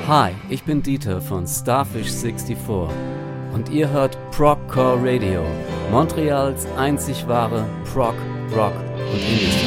Hi, ich bin Dieter von Starfish64 und ihr hört Progcore Radio, Montreals einzig wahre Prog, Rock und Indie.